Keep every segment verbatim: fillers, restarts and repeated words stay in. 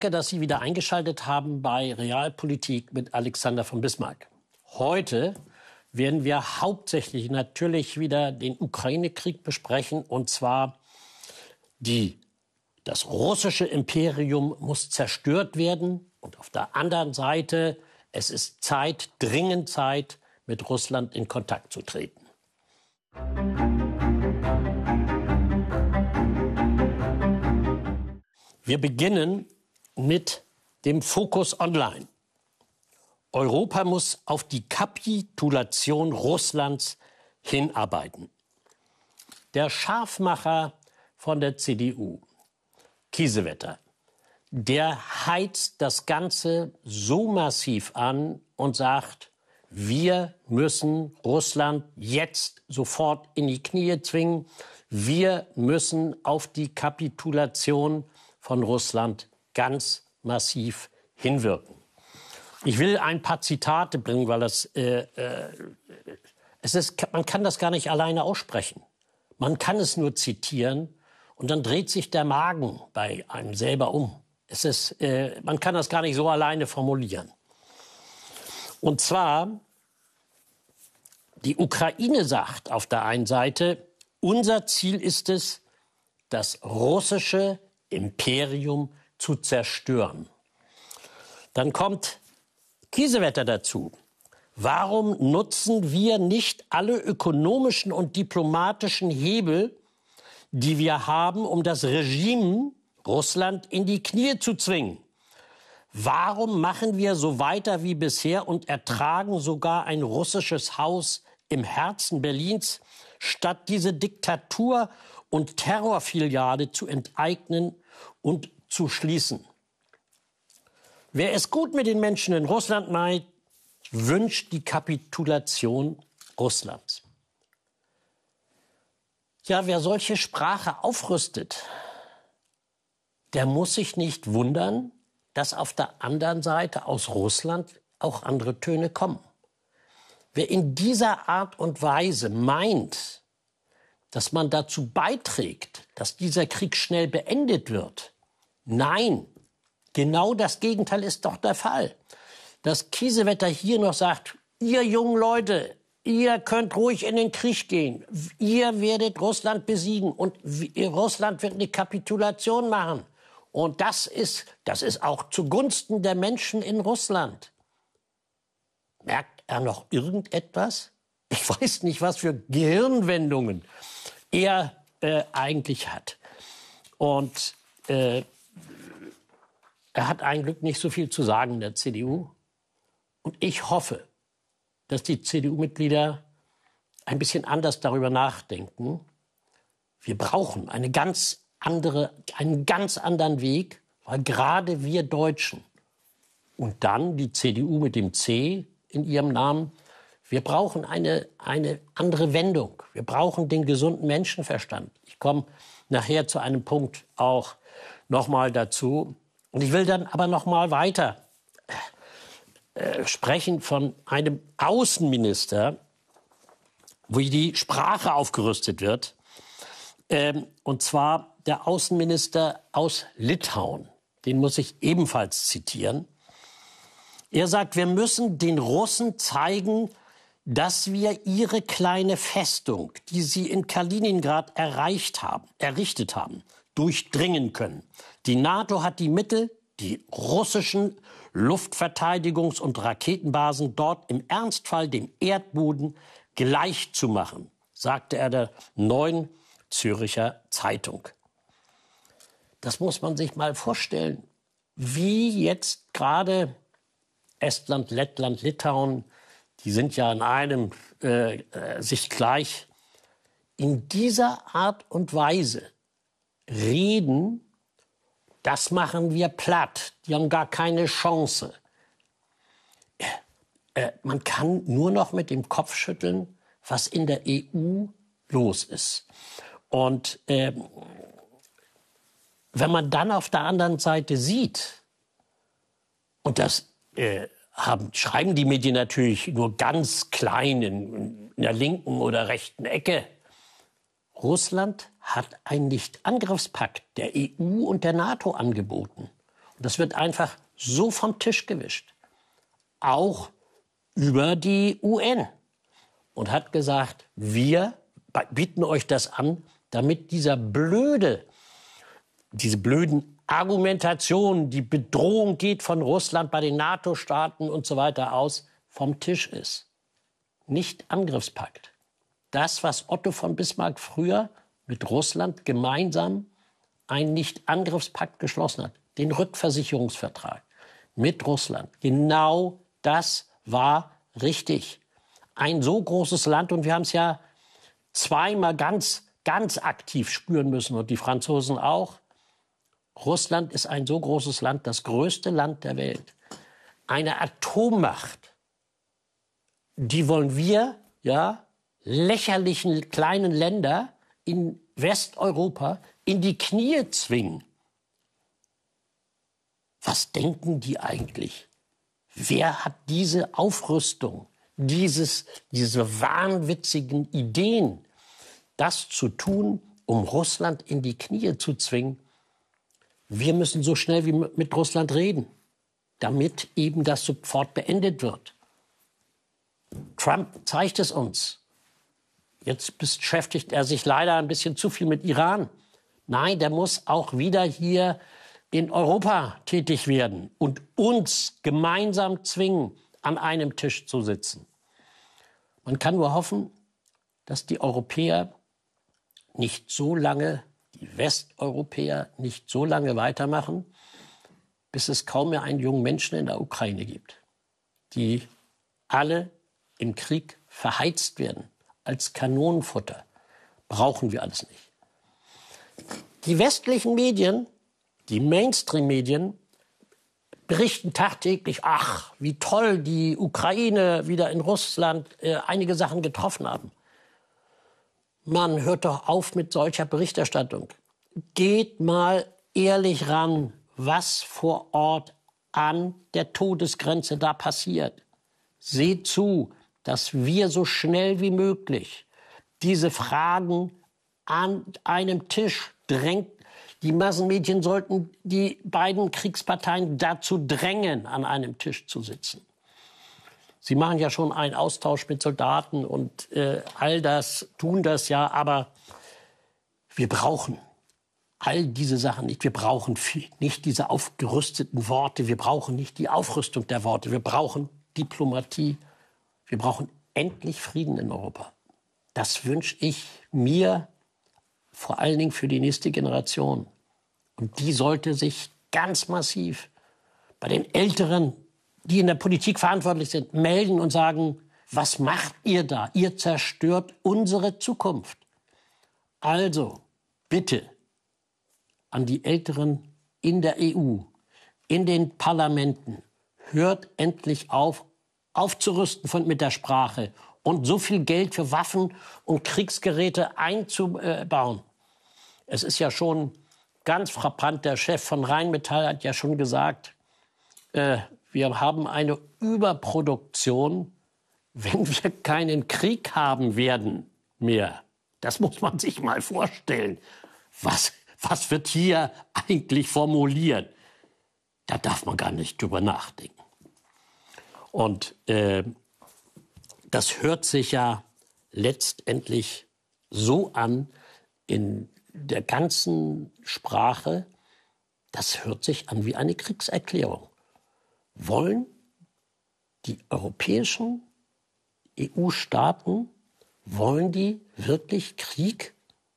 Danke, dass Sie wieder eingeschaltet haben bei Realpolitik mit Alexander von Bismarck. Heute werden wir hauptsächlich natürlich wieder den Ukraine-Krieg besprechen. Und zwar, die, das russische Imperium muss zerstört werden. Und auf der anderen Seite, es ist Zeit, dringend Zeit, mit Russland in Kontakt zu treten. Wir beginnen mit dem Fokus Online. Europa muss auf die Kapitulation Russlands hinarbeiten. Der Scharfmacher von der C D U, Kiesewetter, der heizt das Ganze so massiv an und sagt, wir müssen Russland jetzt sofort in die Knie zwingen. Wir müssen auf die Kapitulation von Russland ganz massiv hinwirken. Ich will ein paar Zitate bringen, weil das, äh, äh, es ist, man kann das gar nicht alleine aussprechen. Man kann es nur zitieren und dann dreht sich der Magen bei einem selber um. Es ist, äh, man kann das gar nicht so alleine formulieren. Und zwar, die Ukraine sagt auf der einen Seite, unser Ziel ist es, das russische Imperium zu zerstören. Dann kommt Kiesewetter dazu. Warum nutzen wir nicht alle ökonomischen und diplomatischen Hebel, die wir haben, um das Regime Russland in die Knie zu zwingen? Warum machen wir so weiter wie bisher und ertragen sogar ein russisches Haus im Herzen Berlins, statt diese Diktatur und Terrorfiliale zu enteignen und zu schließen? Wer es gut mit den Menschen in Russland meint, wünscht die Kapitulation Russlands. Ja, wer solche Sprache aufrüstet, der muss sich nicht wundern, dass auf der anderen Seite aus Russland auch andere Töne kommen. Wer in dieser Art und Weise meint, dass man dazu beiträgt, dass dieser Krieg schnell beendet wird, nein, genau das Gegenteil ist doch der Fall. Dass Kiesewetter hier noch sagt, ihr jungen Leute, ihr könnt ruhig in den Krieg gehen. Ihr werdet Russland besiegen und Russland wird eine Kapitulation machen. Und das ist, das ist auch zugunsten der Menschen in Russland. Merkt er noch irgendetwas? Ich weiß nicht, was für Gehirnwendungen er äh, eigentlich hat. Und äh, er hat ein Glück nicht so viel zu sagen, der C D U. Und ich hoffe, dass die C D U-Mitglieder ein bisschen anders darüber nachdenken. Wir brauchen eine ganz andere, einen ganz anderen Weg, weil gerade wir Deutschen und dann die C D U mit dem C in ihrem Namen, wir brauchen eine, eine andere Wendung. Wir brauchen den gesunden Menschenverstand. Ich komme nachher zu einem Punkt auch noch mal dazu. Und ich will dann aber noch mal weiter äh, sprechen von einem Außenminister, wo die Sprache aufgerüstet wird. Ähm, und zwar der Außenminister aus Litauen. Den muss ich ebenfalls zitieren. Er sagt, wir müssen den Russen zeigen, dass wir ihre kleine Festung, die sie in Kaliningrad erreicht haben, errichtet haben, durchdringen können. Die NATO hat die Mittel, die russischen Luftverteidigungs- und Raketenbasen dort im Ernstfall dem Erdboden gleich zu machen, sagte er der Neuen Zürcher Zeitung. Das muss man sich mal vorstellen, wie jetzt gerade Estland, Lettland, Litauen, die sind ja in einem äh, äh, sich gleich, in dieser Art und Weise reden, das machen wir platt, die haben gar keine Chance. Äh, äh, man kann nur noch mit dem Kopf schütteln, was in der E U los ist. Und äh, wenn man dann auf der anderen Seite sieht, und das äh, haben, schreiben die Medien natürlich nur ganz klein in, in der linken oder rechten Ecke, Russland hat einen Nichtangriffspakt der E U und der NATO angeboten. Das wird einfach so vom Tisch gewischt. Auch über die U N. Und hat gesagt, wir bieten euch das an, damit dieser blöde, diese blöden Argumentationen, die Bedrohung geht von Russland bei den NATO-Staaten und so weiter aus, vom Tisch ist. Nicht Angriffspakt. Das, was Otto von Bismarck früher mit Russland gemeinsam einen Nicht-Angriffspakt geschlossen hat, den Rückversicherungsvertrag mit Russland, genau das war richtig. Ein so großes Land, und wir haben es ja zweimal ganz, ganz aktiv spüren müssen, und die Franzosen auch. Russland ist ein so großes Land, das größte Land der Welt. Eine Atommacht, die wollen wir, ja, lächerlichen kleinen Länder in Westeuropa in die Knie zwingen. Was denken die eigentlich? Wer hat diese Aufrüstung, dieses, diese wahnwitzigen Ideen, das zu tun, um Russland in die Knie zu zwingen? Wir müssen so schnell wie mit Russland reden, damit eben das sofort beendet wird. Trump zeigt es uns. Jetzt beschäftigt er sich leider ein bisschen zu viel mit Iran. Nein, der muss auch wieder hier in Europa tätig werden und uns gemeinsam zwingen, an einem Tisch zu sitzen. Man kann nur hoffen, dass die Europäer nicht so lange, die Westeuropäer nicht so lange weitermachen, bis es kaum mehr einen jungen Menschen in der Ukraine gibt, die alle im Krieg verheizt werden als Kanonenfutter. Brauchen wir alles nicht. Die westlichen Medien, die Mainstream-Medien, berichten tagtäglich, ach, wie toll die Ukraine wieder in Russland äh, einige Sachen getroffen haben. Man hört doch auf mit solcher Berichterstattung. Geht mal ehrlich ran, was vor Ort an der Todesgrenze da passiert. Seht zu, dass wir so schnell wie möglich diese Fragen an einem Tisch drängen. Die Massenmedien sollten die beiden Kriegsparteien dazu drängen, an einem Tisch zu sitzen. Sie machen ja schon einen Austausch mit Soldaten und äh, all das, tun das ja, aber wir brauchen all diese Sachen nicht. Wir brauchen viel, nicht diese aufgerüsteten Worte, wir brauchen nicht die Aufrüstung der Worte, wir brauchen Diplomatie. Wir brauchen endlich Frieden in Europa. Das wünsche ich mir vor allen Dingen für die nächste Generation. Und die sollte sich ganz massiv bei den Älteren, die in der Politik verantwortlich sind, melden und sagen, was macht ihr da? Ihr zerstört unsere Zukunft. Also bitte an die Älteren in der E U, in den Parlamenten, hört endlich auf, aufzurüsten von, mit der Sprache und so viel Geld für Waffen und Kriegsgeräte einzubauen. Es ist ja schon ganz frappant, der Chef von Rheinmetall hat ja schon gesagt, äh, wir haben eine Überproduktion, wenn wir keinen Krieg haben werden mehr. Das muss man sich mal vorstellen. Was, was wird hier eigentlich formuliert? Da darf man gar nicht drüber nachdenken. Und äh, das hört sich ja letztendlich so an in der ganzen Sprache, das hört sich an wie eine Kriegserklärung. Wollen die europäischen E U-Staaten, wollen die wirklich Krieg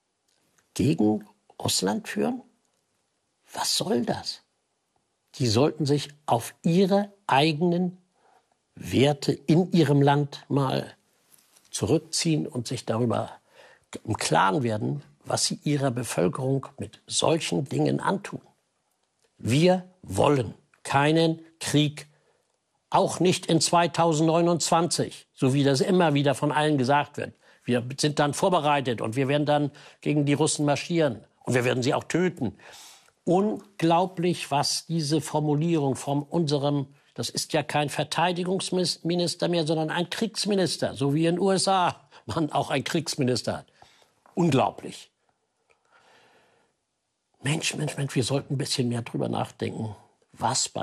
gegen Russland führen? Was soll das? Die sollten sich auf ihre eigenen Werte in ihrem Land mal zurückziehen und sich darüber im Klaren werden, was sie ihrer Bevölkerung mit solchen Dingen antun. Wir wollen keinen Krieg, auch nicht in zweitausendneunundzwanzig, so wie das immer wieder von allen gesagt wird. Wir sind dann vorbereitet und wir werden dann gegen die Russen marschieren und wir werden sie auch töten. Unglaublich, was diese Formulierung von unserem, das ist ja kein Verteidigungsminister mehr, sondern ein Kriegsminister, so wie in den U S A man auch einen Kriegsminister hat. Unglaublich. Mensch, Mensch, Mensch, wir sollten ein bisschen mehr drüber nachdenken, was bei